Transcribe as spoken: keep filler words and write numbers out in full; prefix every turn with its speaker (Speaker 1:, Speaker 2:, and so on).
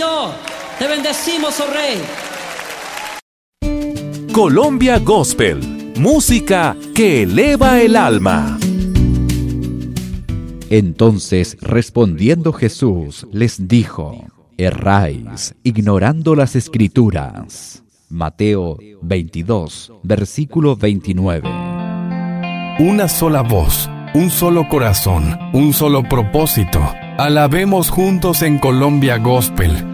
Speaker 1: Señor. Te bendecimos, oh Rey.
Speaker 2: Colombia Gospel, música que eleva el alma.
Speaker 3: Entonces, respondiendo Jesús, les dijo: erráis, ignorando las Escrituras. Mateo veintidós, versículo veintinueve.
Speaker 4: Una sola voz, un solo corazón, un solo propósito. Alabemos juntos en Colombia Gospel.